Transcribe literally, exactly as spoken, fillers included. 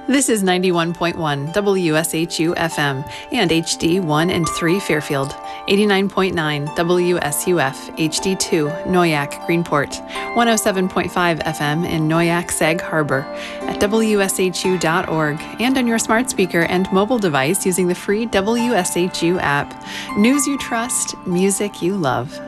This is ninety-one point one W S H U F M and H D one and three Fairfield, eighty-nine point nine W S U F H D two Noyac Greenport, one oh seven point five F M in Noyac Sag Harbor, at W S H U dot org, and on your smart speaker and mobile device using the free W S H U app. News you trust, music you love.